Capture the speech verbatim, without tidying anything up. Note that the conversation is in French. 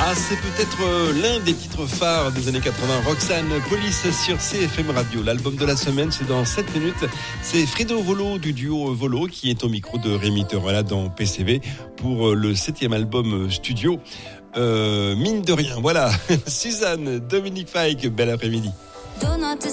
Ah, c'est peut-être euh, l'un des titres phares des années quatre-vingts. Roxane, Police sur C F M Radio. L'album de la semaine, c'est dans sept minutes. C'est Fredo Volo du duo Volo qui est au micro de Rémi Terola dans P C V pour euh, le septième album studio. Euh, mine de rien, voilà. Suzanne, Dominique Fike, bel après-midi.